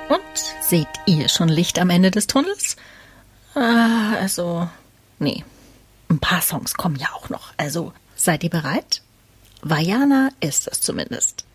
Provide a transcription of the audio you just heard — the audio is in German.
Und seht ihr schon Licht am Ende des Tunnels? Nee. Ein paar Songs kommen ja auch noch. Also, seid ihr bereit? Vaiana ist es zumindest.